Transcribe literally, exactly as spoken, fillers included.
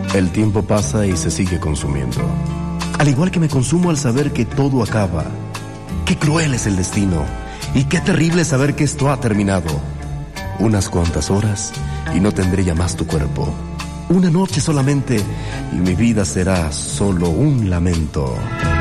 El tiempo pasa y se sigue consumiendo. Al igual que me consumo al saber que todo acaba. Qué cruel es el destino y qué terrible saber que esto ha terminado. Unas cuantas horas y no tendré ya más tu cuerpo. Una noche solamente y mi vida será solo un lamento.